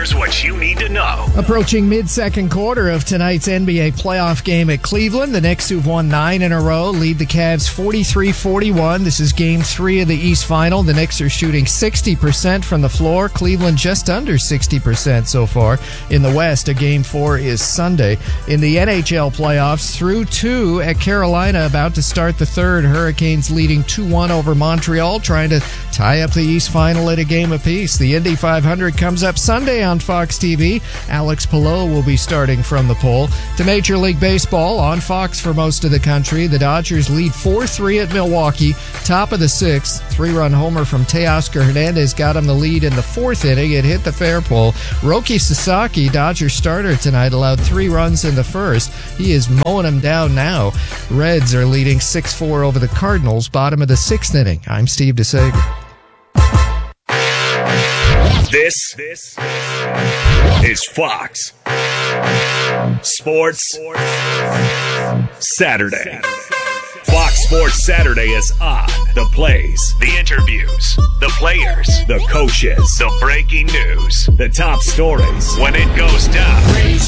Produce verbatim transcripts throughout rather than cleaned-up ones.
Here's what you need to know. Approaching mid-second quarter of tonight's N B A playoff game at Cleveland. The Knicks, who've won nine in a row, lead the Cavs forty-three forty-one. This is game three of the East Final. The Knicks are shooting sixty percent from the floor. Cleveland just under sixty percent so far. In the West, a game four is Sunday. In the N H L playoffs, through two at Carolina, about to start the third. Hurricanes leading two one over Montreal, trying to tie up the East Final at a game apiece. The Indy five hundred comes up Sunday on Fox T V. Alex Palou will be starting from the pole. To Major League Baseball on Fox for most of the country. The Dodgers lead four three at Milwaukee. Top of the sixth. Three-run homer from Teoscar Hernandez got him the lead in the fourth inning. It hit the fair pole. Roki Sasaki, Dodgers starter tonight, allowed three runs in the first. He is mowing them down now. Reds are leading six four over the Cardinals. Bottom of the sixth inning. I'm Steve DeSager. This, this is Fox Sports Saturday. Fox Sports Saturday is on. The plays, the interviews, the players, the coaches, the breaking news, the top stories. When it goes down,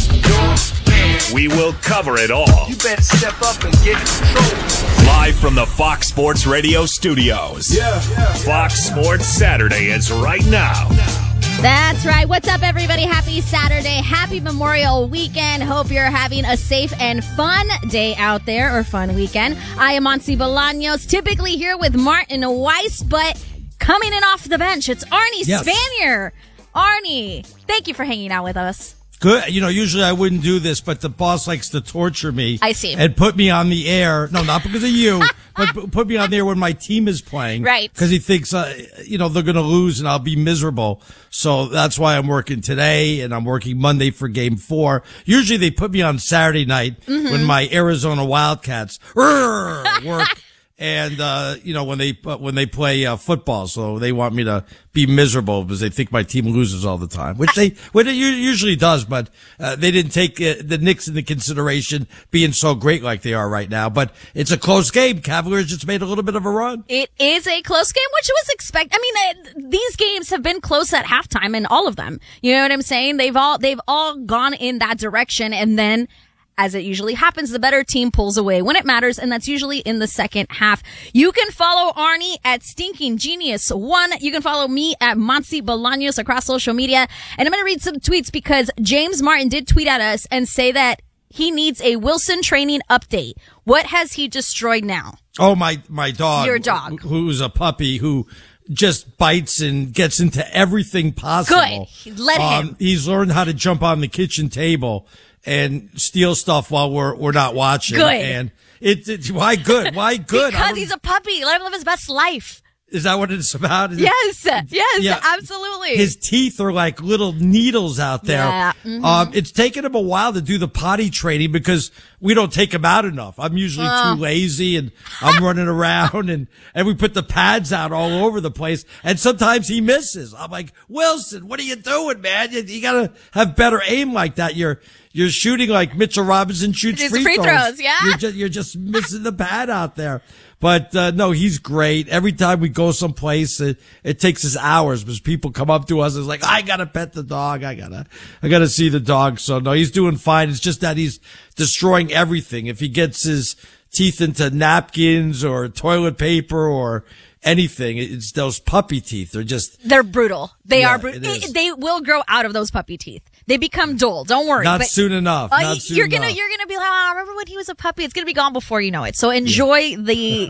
we will cover it all. You better step up and get in control. Live from the Fox Sports Radio studios. Yeah, yeah. Fox Sports Saturday is right now. That's right. What's up, everybody? Happy Saturday. Happy Memorial Weekend. Hope you're having a safe and fun day out there, or fun weekend. I am Monsi Bolaños, typically here with Martin Weiss, but coming in off the bench, it's Arnie Yes. Spanier. Arnie, thank you for hanging out with us. Good. You know, usually I wouldn't do this, but the boss likes to torture me. I see. And put me on the air. No, not because of you, but put me on the air when my team is playing. Right. Because he thinks, uh, you know, they're going to lose and I'll be miserable. So that's why I'm working today, and I'm working Monday for game four. Usually they put me on Saturday night Mm-hmm. when my Arizona Wildcats rrr, work. And, uh, you know, when they, uh, when they play, uh, football. So they want me to be miserable because they think my team loses all the time, which they, which it usually does, but, uh, they didn't take uh, the Knicks into consideration being so great like they are right now. But it's a close game. Cavaliers just made a little bit of a run. It is a close game, which was expected. I mean, uh, these games have been close at halftime, and all of them. You know what I'm saying? They've all, they've all gone in that direction, and then, as it usually happens, the better team pulls away when it matters, and that's usually in the second half. You can follow Arnie at Stinking Genius one. You can follow me at Monsi Bolaños across social media. And I'm going to read some tweets because James Martin did tweet at us and say that he needs a Wilson training update. What has he destroyed now? Oh, my, my dog. Your dog. Who's a puppy who just bites and gets into everything possible. Good. Let um, him. He's learned how to jump on the kitchen table and steal stuff while we're we're not watching. Good. And it, it why good? Why good? Because he's a puppy. Let him live his best life. Is that what it's about? Is Yes. it, Yes. Yeah. Absolutely. His teeth are like little needles out there. Yeah. Mm-hmm. Um, it's taken him a while to do the potty training because we don't take him out enough. I'm usually Uh. too lazy and I'm running around and, and we put the pads out all over the place. And sometimes he misses. I'm like, Wilson, what are you doing, man? You, you gotta have better aim like that. You're, you're shooting like Mitchell Robinson shoots It's free, free throws, yeah. You're just, you're just missing the pad out there. But, uh, no, he's great. Every time we go someplace, it, it takes us hours because people come up to us and it's like, I gotta pet the dog. I gotta, I gotta see the dog. So no, he's doing fine. It's just that he's destroying everything. If he gets his teeth into napkins or toilet paper or anything, it's those puppy teeth. They're just, They're brutal. They Yeah, are brutal. it is. They will grow out of those puppy teeth. They become dull. Don't worry. not but, soon enough. uh, Not soon you're gonna, enough. you're gonna be like, oh, remember when he was a puppy? It's gonna be gone before you know it. So enjoy the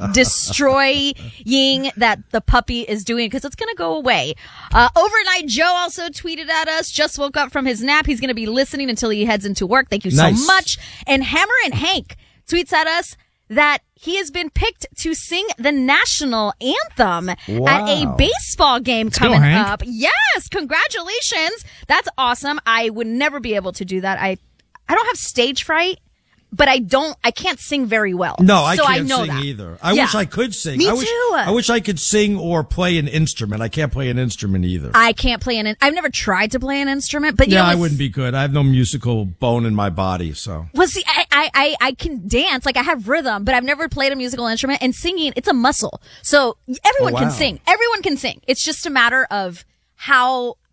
destroying that the puppy is doing because it's gonna go away. Uh, Overnight Joe also tweeted at us. Just woke up from his nap. He's gonna be listening until he heads into work. Thank you so Nice. much. And Hammer and Hank tweets at us that he has been picked to sing the national anthem at a Wow. baseball game go, coming Hank. up. Yes, congratulations. That's awesome. I would never be able to do that. I I don't have stage fright, but I don't I can't sing very well. No, I so can't I know sing that. either. I Yeah. wish I could sing. Me I wish, too. I wish I could sing or play an instrument. I can't play an instrument either. I can't play an I've never tried to play an instrument, but you yeah, know I what's- wouldn't be good. I have no musical bone in my body, so. Well, see, I, I, I, I can dance, like I have rhythm, but I've never played a musical instrument, and singing, it's a muscle. So everyone Oh, can wow. sing. Everyone can sing. It's just a matter of how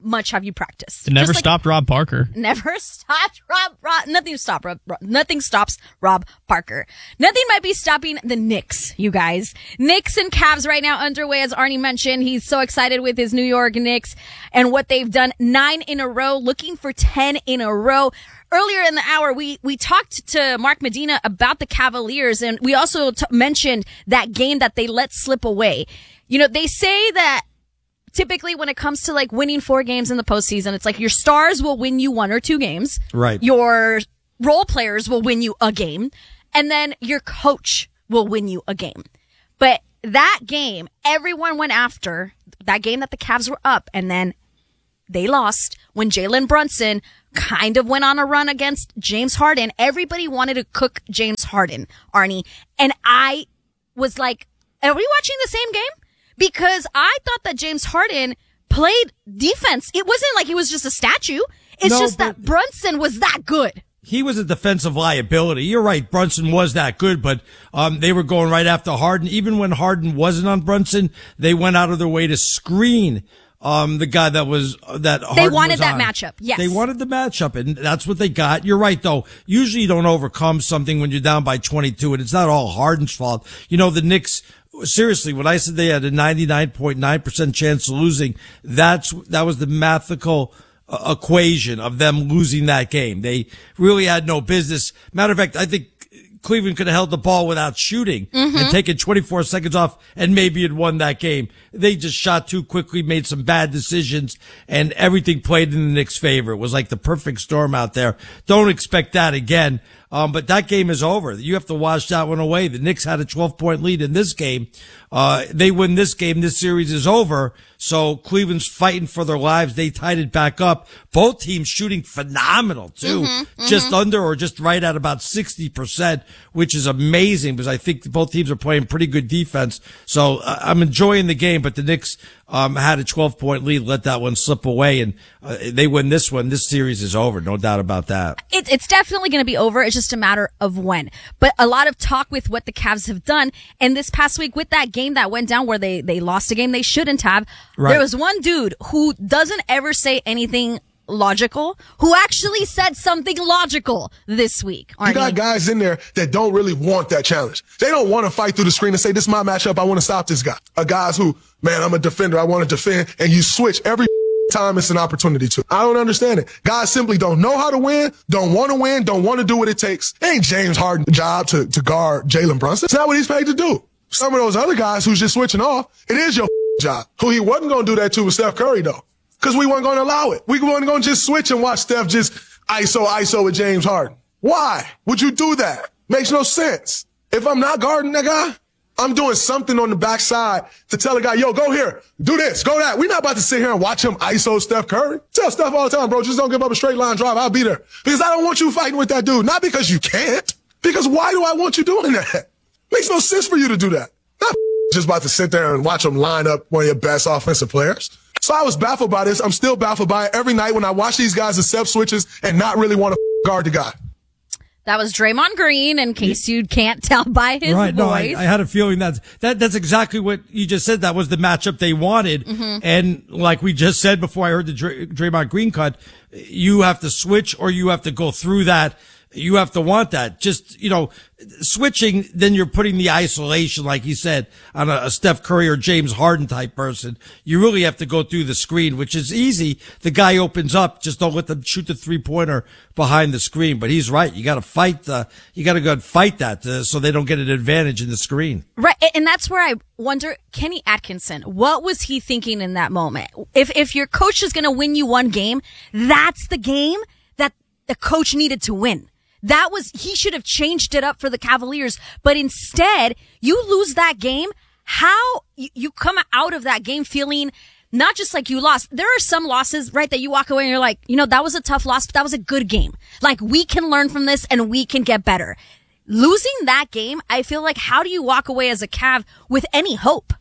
much have you practiced? It never Just like, stopped Rob Parker. Never stopped Rob, Rob nothing stopped Rob, Rob, nothing stops Rob Parker. Nothing might be stopping the Knicks, you guys. Knicks and Cavs right now underway, as Arnie mentioned. He's so excited with his New York Knicks and what they've done. Nine in a row, looking for ten in a row. Earlier in the hour, we, we talked to Mark Medina about the Cavaliers, and we also t- mentioned that game that they let slip away. You know, they say that typically when it comes to like winning four games in the postseason, it's like your stars will win you one or two games. Right. Your role players will win you a game, and then your coach will win you a game. But that game, everyone went after that game that the Cavs were up, and then they lost when Jalen Brunson kind of went on a run against James Harden. Everybody wanted to cook James Harden, Arnie. And I was like, are we watching the same game? Because I thought that James Harden played defense. It wasn't like he was just a statue. It's No, just but- that Brunson was that good. He was a defensive liability. You're right. Brunson was that good, but um, they were going right after Harden. Even when Harden wasn't on Brunson, they went out of their way to screen um, the guy that was uh, that. They Harden wanted was that on. matchup. Yes. They wanted the matchup, and that's what they got. You're right, though. Usually, you don't overcome something when you're down by twenty-two, and it's not all Harden's fault. You know, the Knicks. Seriously, when I said they had a ninety-nine point nine percent chance of losing, that's that was the mathematical uh, equation of them losing that game. They really had no business. Matter of fact, I think Cleveland could have held the ball without shooting mm-hmm. and taken twenty-four seconds off, and maybe had won that game. They just shot too quickly, made some bad decisions, and everything played in the Knicks' favor. It was like the perfect storm out there. Don't expect that again. Um, but that game is over. You have to wash that one away. The Knicks had a twelve point lead in this game. Uh, they win this game. This series is over. So Cleveland's fighting for their lives. They tied it back up. Both teams shooting phenomenal too. Mm-hmm, just mm-hmm. under or just right at about sixty percent, which is amazing because I think both teams are playing pretty good defense. So uh, I'm enjoying the game, but the Knicks, um, had a twelve point lead, let that one slip away, and uh, they win this one. This series is over. No doubt about that. It, it's definitely going to be over. It's just a matter of when. But a lot of talk with what the Cavs have done. And this past week with that game that went down where they, they lost a game they shouldn't have, right. There was one dude who doesn't ever say anything logical, who actually said something logical this week. You got guys in there that don't really want that challenge. They don't want to fight through the screen and say, this is my matchup, I want to stop this guy. A guys who, man, I'm a defender, I want to defend, and you switch every time it's an opportunity to. I don't understand it. Guys simply don't know how to win, don't want to win, don't want to do what it takes. It ain't James Harden's job to, to guard Jalen Brunson. It's not what he's paid to do. Some of those other guys who's just switching off, it is your job. Who he wasn't going to do that to was Steph Curry, though. Because we weren't going to allow it. We weren't going to just switch and watch Steph just I S O, I S O with James Harden. Why would you do that? Makes no sense. If I'm not guarding that guy, I'm doing something on the backside to tell a guy, yo, go here, do this, go that. We're not about to sit here and watch him I S O Steph Curry. Tell Steph all the time, bro, just don't give up a straight line drive. I'll be there. Because I don't want you fighting with that dude. Not because you can't. Because why do I want you doing that? Makes no sense for you to do that. Not just about to sit there and watch him line up one of your best offensive players. So I was baffled by this. I'm still baffled by it every night when I watch these guys accept switches and not really want to guard the guy. That was Draymond Green, in case you can't tell by his right, voice. No, I, I had a feeling that, that that's exactly what you just said. That was the matchup they wanted. Mm-hmm. And like we just said before I heard the Dray- Draymond Green cut, you have to switch or you have to go through that. You have to want that. Just, you know, switching, then you're putting the isolation, like you said, on a, a Steph Curry or James Harden type person. You really have to go through the screen, which is easy. The guy opens up. Just don't let them shoot the three pointer behind the screen. But he's right. You got to fight, uh, you got to go and fight that uh, so they don't get an advantage in the screen. Right. And that's where I wonder, Kenny Atkinson, what was he thinking in that moment? If, if your coach is going to win you one game, that's the game that the coach needed to win. That was, he should have changed it up for the Cavaliers, but instead, you lose that game. How you, you come out of that game feeling not just like you lost. There are some losses, right, that you walk away and you're like, you know, that was a tough loss, but that was a good game. Like, we can learn from this and we can get better. Losing that game, I feel like, how do you walk away as a Cav with any hope?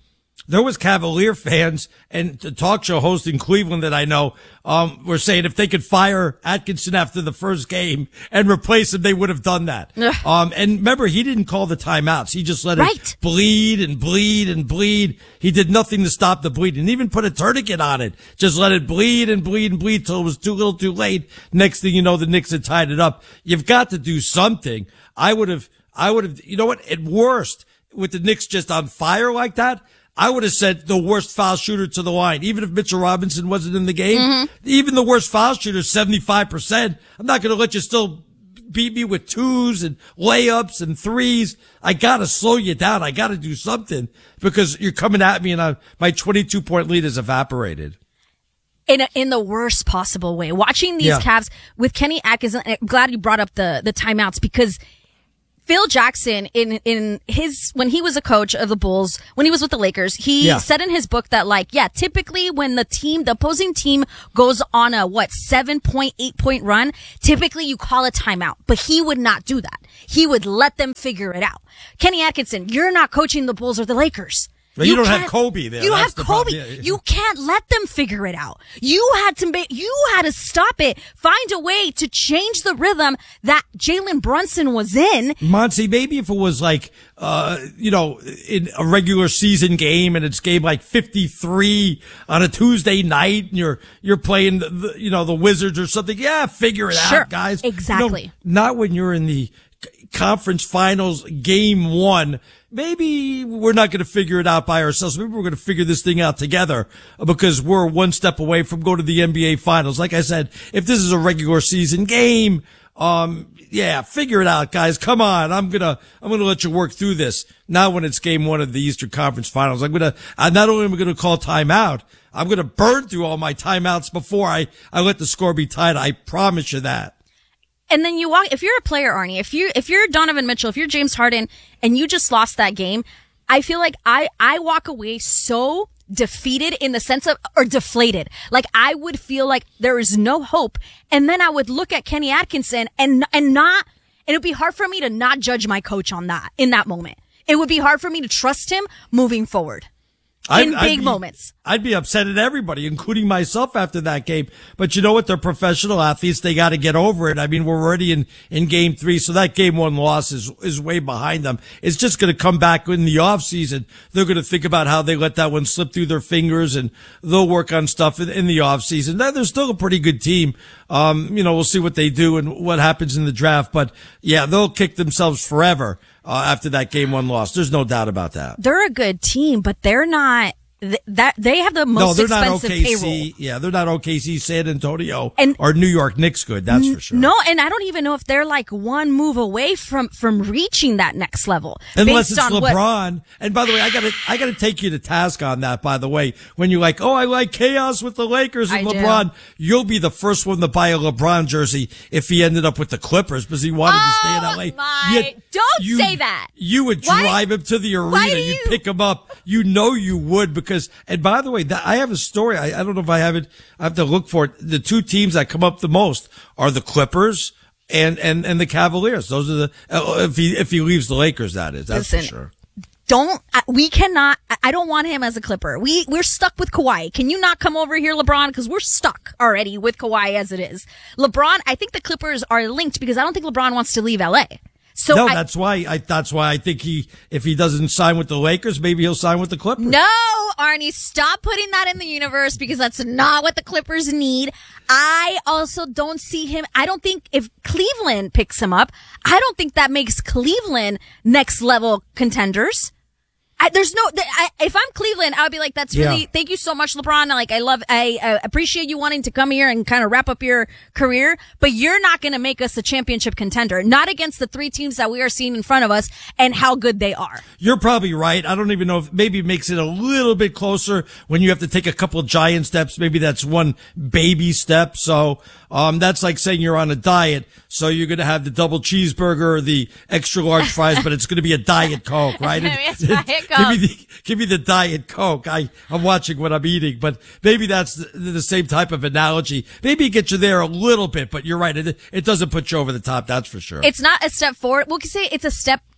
there was Cavalier fans and the talk show host in Cleveland that I know, um, were saying if they could fire Atkinson after the first game and replace him, they would have done that. um, and remember, he didn't call the timeouts. He just let Right. it bleed and bleed and bleed. He did nothing to stop the bleed and even put a tourniquet on it. Just let it bleed and bleed and bleed till it was too little too late. Next thing you know, the Knicks had tied it up. You've got to do something. I would have, I would have, you know what, at worst, with the Knicks just on fire like that, I would have said the worst foul shooter to the line. Even if Mitchell Robinson wasn't in the game, mm-hmm. even the worst foul shooter, seventy-five percent. I'm not going to let you still beat me with twos and layups and threes. I got to slow you down. I got to do something because you're coming at me and I, my twenty-two point lead is evaporated. In a, in the worst possible way. Watching these Yeah. Cavs with Kenny Atkinson, I'm glad you brought up the, the timeouts because Phil Jackson, in, in his, when he was a coach of the Bulls, when he was with the Lakers, he Yeah. said in his book that like, yeah, typically when the team, the opposing team goes on a, what, seven point, eight point run, typically you call a timeout, but he would not do that. He would let them figure it out. Kenny Atkinson, you're not coaching the Bulls or the Lakers. But you don't have can't- Kobe there. You don't That's have the Kobe. problem. Yeah. You can't let them figure it out. You had to make, you had to stop it. Find a way to change the rhythm that Jalen Brunson was in. Monty, maybe if it was like, uh, you know, in a regular season game and it's game like fifty-three on a Tuesday night and you're, you're playing the, the you know, the Wizards or something. Yeah, figure it Sure. out, guys. Exactly. You know, not when you're in the conference finals game one. Maybe we're not going to figure it out by ourselves. Maybe we're going to figure this thing out together because we're one step away from going to the N B A finals. Like I said, if this is a regular season game, um, yeah, figure it out, guys. Come on. I'm going to, I'm going to let you work through this. Now when it's game one of the Eastern Conference finals, I'm going to, I not only am I going to call timeout, I'm going to burn through all my timeouts before I, I let the score be tied. I promise you that. And then you walk, if you're a player, Arnie, if you, if you're Donovan Mitchell, if you're James Harden and you just lost that game, I feel like I, I walk away so defeated in the sense of, or deflated. Like I would feel like there is no hope. And then I would look at Kenny Atkinson and, and not, and it'd be hard for me to not judge my coach on that in that moment. It would be hard for me to trust him moving forward. In I'd, big I'd be, moments. I'd be upset at everybody, including myself after that game. But you know what? They're professional athletes. They got to get over it. I mean, we're already in, in game three. So that game one loss is, is way behind them. It's just going to come back in the off season. They're going to think about how they let that one slip through their fingers and they'll work on stuff in, in the off season. Now, they're still a pretty good team. Um, you know, we'll see what they do and what happens in the draft. But yeah, they'll kick themselves forever. Uh, after that game one loss. There's no doubt about that. They're a good team, but they're not, th- that, they have the most No, they're not expensive O K C. payroll. Yeah, they're not O K C, San Antonio, And- or New York Knicks good. That's for sure. No, and I don't even know if they're like one move away from, from reaching that next level. Unless based it's on what- LeBron. And by the way, I gotta, I gotta take you to task on that, by the way. When you're like, oh, I like chaos with the Lakers and I do. LeBron, you'll be the first one to buy a LeBron jersey if he ended up with the Clippers because he wanted to stay in L A. Oh, my- don't you- say that. You would Why- drive him to the why arena. do You'd you- pick him up. You know you would because, and by the way, that, I have a story. I, I don't know if I have it. I have to look for it. The two teams that come up the most are the Clippers and, and, and the Cavaliers. Those are the, uh, if he, if he leaves the Lakers, that is, that's Listen, for sure. Don't, I- we cannot, I- I don't want him as a Clipper. We, we're stuck with Kawhi. Can you not come over here, LeBron? Because we're stuck already with Kawhi as it is. LeBron, I think the Clippers are linked because I don't think LeBron wants to leave L A. So no, I, that's why I, that's why I think he, if he doesn't sign with the Lakers, maybe he'll sign with the Clippers. No, Arnie, stop putting that in the universe because that's not what the Clippers need. I also don't see him. I don't think if Cleveland picks him up, I don't think that makes Cleveland next level contenders. I, there's no, I, if I'm Cleveland, I would be like, that's really, Yeah. thank you so much, LeBron. Like, I love, I uh, appreciate you wanting to come here and kind of wrap up your career, but you're not going to make us a championship contender, not against the three teams that we are seeing in front of us and how good they are. You're probably right. I don't even know if maybe it makes it a little bit closer when you have to take a couple of giant steps. Maybe that's one baby step. So, um, that's like saying you're on a diet. So you're going to have the double cheeseburger or the extra large fries, but it's going to be a Diet Coke, right? It's Diet Coke. Give me the, give me the Diet Coke. I, I'm watching what I'm eating, but maybe that's the, the same type of analogy. Maybe it gets you there a little bit, but you're right. It, it doesn't put you over the top. That's for sure. It's not a step forward. We'll say it's a step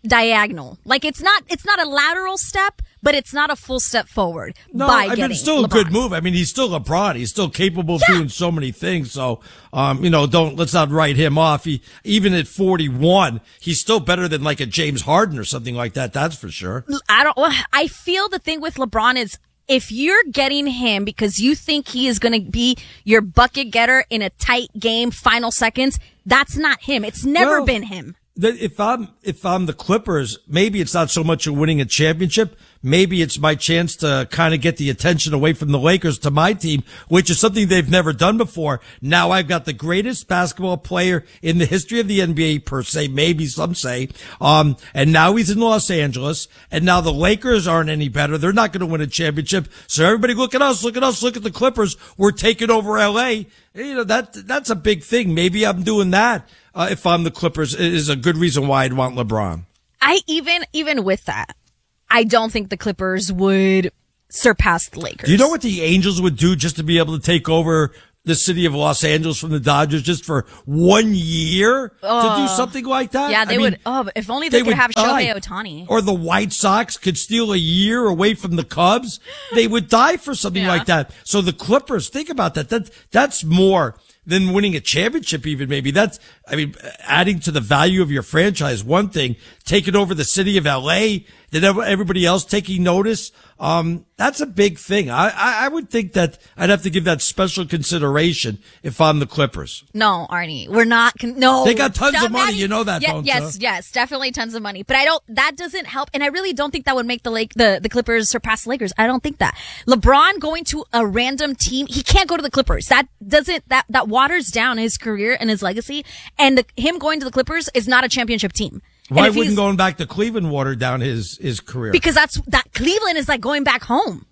diagonal. Like it's not it's not a lateral step, but it's not a full step forward. No, by I mean, getting it's still LeBron. a good move. I mean, he's still LeBron. He's still capable of Yeah. doing so many things. So, um, you know, don't, let's not write him off. He, even at forty-one, he's still better than like a James Harden or something like that. That's for sure. I don't. well, I feel the thing with LeBron is if you're getting him because you think he is going to be your bucket getter in a tight game, final seconds, that's not him. It's never Well, been him. That if I'm, if I'm the Clippers, maybe it's not so much of winning a championship. Maybe it's my chance to kind of get the attention away from the Lakers to my team, which is something they've never done before. Now I've got the greatest basketball player in the history of the N B A per se, maybe some say. Um, and now he's in Los Angeles, and now the Lakers aren't any better. They're not going to win a championship. So everybody look at us, look at us, look at the Clippers. We're taking over L A. You know, that, that's a big thing. Maybe I'm doing that. Uh, if I'm the Clippers, it is a good reason why I'd want LeBron. I even even with that, I don't think the Clippers would surpass the Lakers. Do you know what the Angels would do just to be able to take over the city of Los Angeles from the Dodgers just for one year to do something like that? Yeah, they I mean, would. Oh, if only they, they could would have die. Shohei Ohtani. Or the White Sox could steal a year away from the Cubs. They would die for something Yeah. like that. So the Clippers, think about that. That that's more than winning a championship even maybe. That's, I mean, adding to the value of your franchise, one thing, taking over the city of L A, then everybody else taking notice. Um, that's a big thing. I, I, I would think that I'd have to give that special consideration if I'm the Clippers. No, Arnie, we're not. Con- no, They got tons Stop of money. adding- You know that, Ye- don't you? Yes, yes, definitely tons of money. But I don't. That doesn't help, and I really don't think that would make the Lake the the Clippers surpass the Lakers. I don't think that LeBron going to a random team, he can't go to the Clippers. That doesn't that that waters down his career and his legacy. And the, him going to the Clippers is not a championship team. And Why if wouldn't he's- going back to Cleveland water down his, his career? Because that's that Cleveland is like going back home.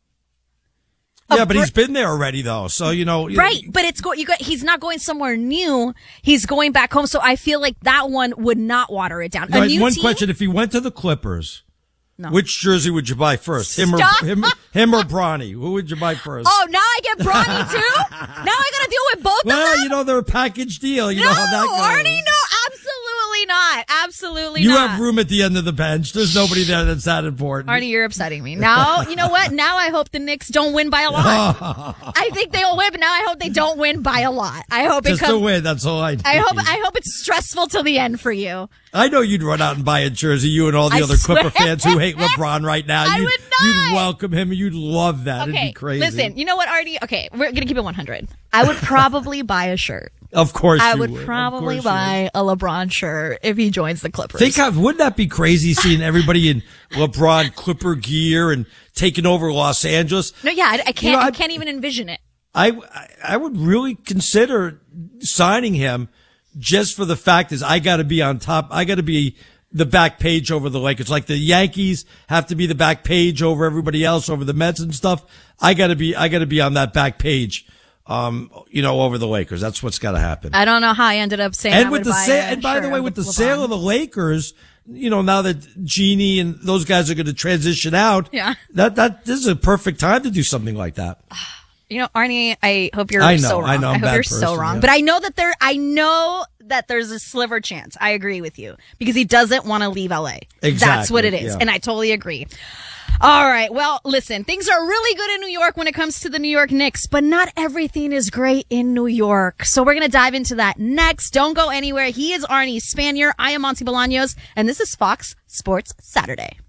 yeah, a but br- he's been there already though. So, you know. Right, but it's go. You got. He's not going somewhere new. He's going back home. So I feel like that one would not water it down. A Right, new one team, question. If he went to the Clippers, No. which jersey would you buy first? Him or, Stop. him, him or Bronny? Who would you buy first? Oh, now I get Bronny too. Now I got to deal with both of well, them. you know, they're a package deal. You no, know how that goes. Arnie, no, absolutely not. Absolutely You not. have room at the end of the bench. There's nobody there that's that important. Arnie, you're upsetting me. Now, you know what? Now I hope the Knicks don't win by a lot. I think they'll win, but now I hope they don't win by a lot. I hope it Just comes. to win. That's all I need. I hope. I hope it's stressful till the end for you. I know you'd run out and buy a jersey. You and all the I other swear. Clipper fans who hate LeBron right now. I you'd, would not. You'd welcome him. You'd love that. It'd Okay, be crazy. listen. You know what, Artie? Okay, we're gonna keep it one hundred. I would probably buy a shirt. Of course I you would would. Of probably course you would. buy a LeBron shirt if he joins the Clippers. Think of, wouldn't that be crazy seeing everybody in LeBron Clipper gear and taking over Los Angeles? no, yeah, I, I can't. You know, I, I- can't even envision it. I, I- I would really consider signing him just for the fact is I got to be on top. I got to be the back page over the Lakers. Like the Yankees have to be the back page over everybody else, over the Mets and stuff. I got to be, I got to be on that back page. Um, you know, over the Lakers. That's what's got to happen. I don't know how I ended up saying. And I with would the buy sale, a and by the shirt way, of with the LeBron. sale of the Lakers, you know, now that Genie and those guys are going to transition out, Yeah. that, that, this is a perfect time to do something like that. You know, Arnie, I hope you're I know, so wrong. I know, I'm a hope bad you're so person, wrong. yeah. But I know that there, I know that there's a sliver chance. I agree with you because he doesn't want to leave L A. That's Exactly, what it is. yeah. And I totally agree. All right. Well, listen, things are really good in New York when it comes to the New York Knicks, but not everything is great in New York. So we're going to dive into that next. Don't go anywhere. He is Arnie Spanier. I am Monty Bolaños, and this is Fox Sports Saturday.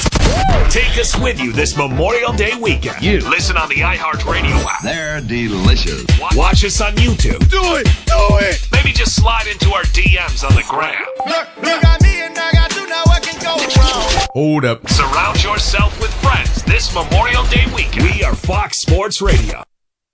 Take us with you this Memorial Day weekend. You listen on the iHeartRadio app. They're delicious. Wa- Watch us on YouTube. Do it! Do it! Maybe just slide into our D Ms on the gram. Look, you got me and I got you, now what can go wrong? Hold up. Surround yourself with friends this Memorial Day weekend. We are Fox Sports Radio.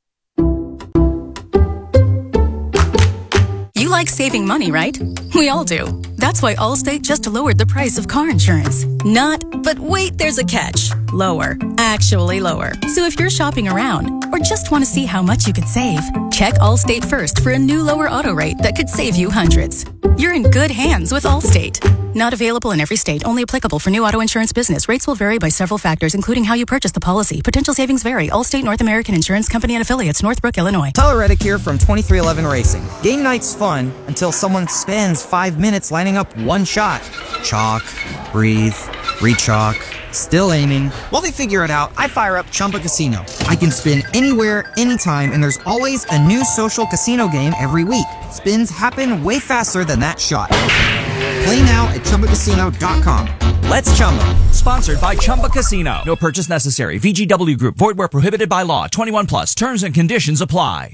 You like saving money, right? We all do. That's why Allstate just lowered the price of car insurance. Not, but wait, there's a catch. Lower. Actually lower. So if you're shopping around or just want to see how much you could save, check Allstate first for a new lower auto rate that could save you hundreds. You're in good hands with Allstate. Not available in every state. Only applicable for new auto insurance business. Rates will vary by several factors, including how you purchase the policy. Potential savings vary. Allstate North American Insurance Company and affiliates, Northbrook, Illinois. Tyler Reddick here from twenty-three eleven Racing. Game night's fun until someone spends five minutes lining up one shot. Chalk, breathe, re-chalk, still aiming. While they figure it out, I fire up Chumba Casino. I can spin anywhere, anytime, and there's always a new social casino game every week. Spins happen way faster than that shot. Play now at Chumba Casino dot com. Let's Chumba. Sponsored by Chumba Casino. No purchase necessary. V G W Group. Void where prohibited by law. twenty-one plus. Terms and conditions apply.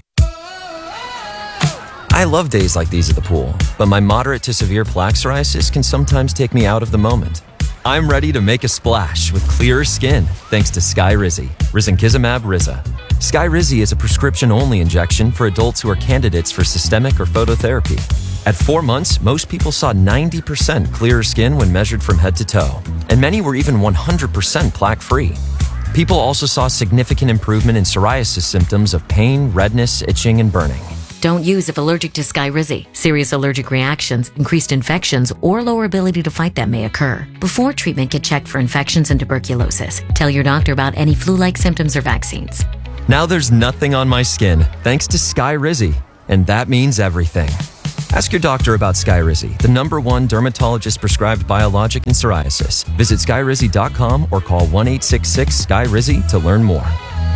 I love days like these at the pool, but my moderate to severe plaque psoriasis can sometimes take me out of the moment. I'm ready to make a splash with clearer skin thanks to Skyrizi, Risankizumab Riza. Skyrizi is a prescription-only injection for adults who are candidates for systemic or phototherapy. At four months, most people saw ninety percent clearer skin when measured from head to toe, and many were even one hundred percent plaque-free. People also saw significant improvement in psoriasis symptoms of pain, redness, itching, and burning. Don't use if allergic to Skyrizi. Serious allergic reactions, increased infections, or lower ability to fight them may occur. Before treatment, get checked for infections and tuberculosis. Tell your doctor about any flu-like symptoms or vaccines. Now there's nothing on my skin thanks to Skyrizi, and that means everything. Ask your doctor about Skyrizi, the number one dermatologist-prescribed biologic in psoriasis. Visit Skyrizi dot com or call one eight six six S K Y R I Z Y to learn more.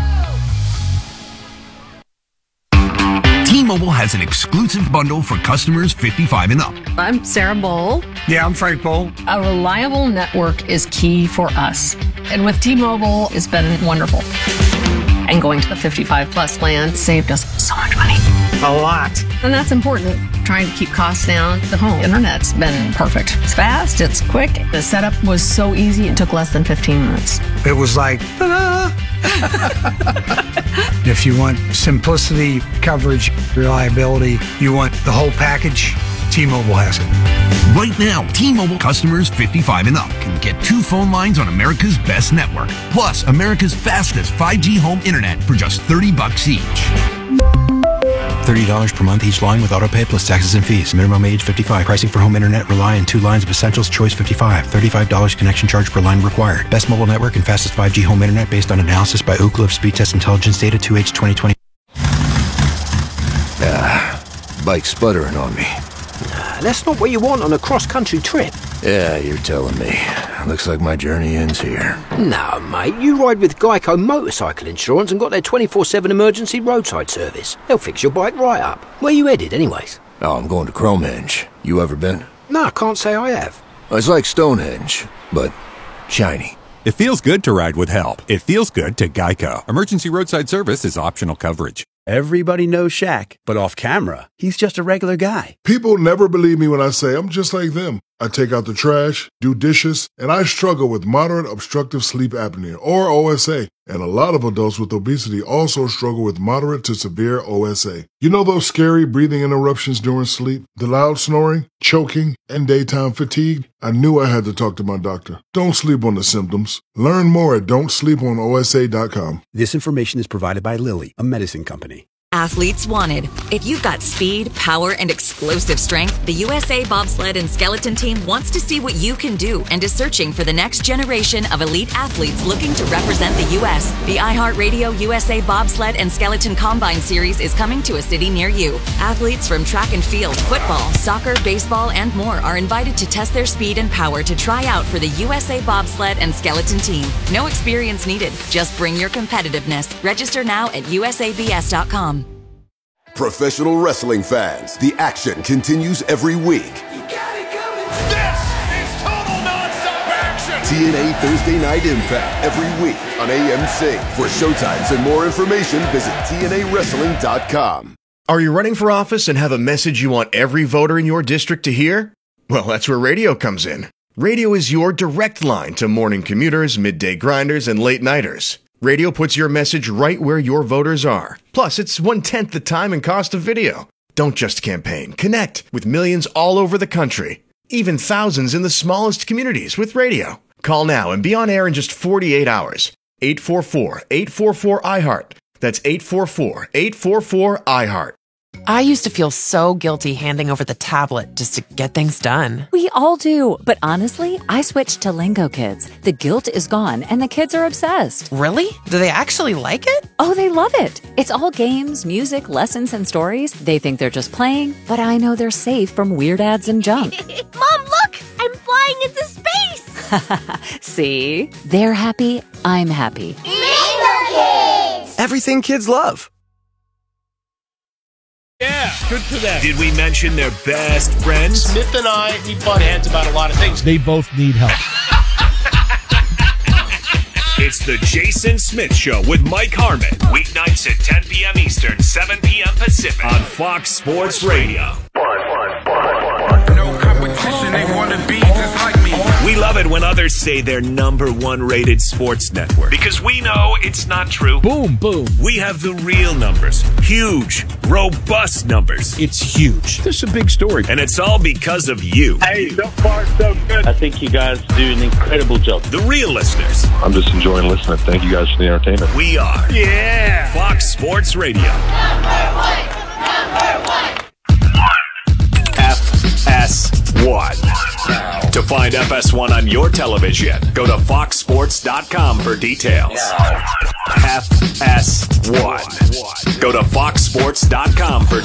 T-Mobile has an exclusive bundle for customers fifty-five and up. I'm Sarah Bowl. Yeah, I'm Frank Bowl. A reliable network is key for us. And with T-Mobile, it's been wonderful. And going to the fifty-five plus plan saved us so much money. A lot. And that's important. Trying to keep costs down. The home internet's been perfect. It's fast, it's quick. The setup was so easy, it took less than fifteen minutes. It was like, ta-da! If you want simplicity, coverage, reliability, you want the whole package, T-Mobile has it. Right now, T-Mobile customers fifty-five and up can get two phone lines on America's best network, plus America's fastest five G home internet for just thirty bucks each. thirty dollars per month each line with autopay plus taxes and fees. Minimum age fifty-five. Pricing for home internet rely on two lines of Essentials Choice fifty-five. thirty-five dollars connection charge per line required. Best mobile network and fastest five G home internet based on analysis by Ookla of Speed Test Intelligence data two H twenty twenty. Ah, bike sputtering on me. Nah, that's not what you want on a cross-country trip. Yeah, you're telling me. Looks like my journey ends here. No, mate, you ride with Geico Motorcycle Insurance and got their twenty-four seven emergency roadside service. They'll fix your bike right up. Where you headed, anyways? Oh, I'm going to Cromehenge. You ever been? No, I can't say I have. It's like Stonehenge, but shiny. It feels good to ride with help. It feels good to Geico. Emergency roadside service is optional coverage. Everybody knows Shaq, but off camera, he's just a regular guy. People never believe me when I say I'm just like them. I take out the trash, do dishes, and I struggle with moderate obstructive sleep apnea, or O S A. And a lot of adults with obesity also struggle with moderate to severe O S A. You know those scary breathing interruptions during sleep, the loud snoring, choking, and daytime fatigue? I knew I had to talk to my doctor. Don't sleep on the symptoms. Learn more at don't sleep on O S A dot com. This information is provided by Lilly, a medicine company. Athletes wanted. If you've got speed, power, and explosive strength, the U S A Bobsled and Skeleton Team wants to see what you can do and is searching for the next generation of elite athletes looking to represent the U S The iHeartRadio U S A Bobsled and Skeleton Combine Series is coming to a city near you. Athletes from track and field, football, soccer, baseball, and more are invited to test their speed and power to try out for the U S A Bobsled and Skeleton Team. No experience needed. Just bring your competitiveness. Register now at U S A B S dot com. Professional wrestling fans, the action continues every week. You got it coming. This is total nonstop action. T N A Thursday Night Impact every week on A M C. For showtimes and more information, visit T N A wrestling dot com. Are you running for office and have a message you want every voter in your district to hear? Well, that's where radio comes in. Radio is your direct line to morning commuters, midday grinders, and late nighters. Radio puts your message right where your voters are. Plus, it's one-tenth the time and cost of video. Don't just campaign. Connect with millions all over the country. Even thousands in the smallest communities with radio. Call now and be on air in just forty-eight hours. eight four four, eight four four, I HEART. That's eight four four, eight four four, I HEART. I used to feel so guilty handing over the tablet just to get things done. We all do, but honestly, I switched to Lingo Kids. The guilt is gone, and the kids are obsessed. Really? Do they actually like it? Oh, they love it. It's all games, music, lessons, and stories. They think they're just playing, but I know they're safe from weird ads and junk. Mom, look! I'm flying into space! See? They're happy, I'm happy. Lingo Kids! Everything kids love. Yeah, good for them. Did we mention their best friends? Smith and I, we butt heads about a lot of things. They both need help. It's the Jason Smith Show with Mike Harmon. Weeknights at ten p.m. Eastern, seven p.m. Pacific on Fox Sports Radio. No competition, they want to be just like me. We love it when others say they're number one rated sports network because we know it's not true. Boom, boom. We have the real numbers. Huge, robust numbers. It's huge. This is a big story. And it's all because of you. Hey, so far so good. I think you guys do an incredible job. The real listeners. I'm just enjoying listening. Thank you guys for the entertainment. We are. Yeah. Fox Sports Radio. Number one. Number one. F S one. To find F S one on your television, go to fox sports dot com for details. F S one. Go to fox sports dot com for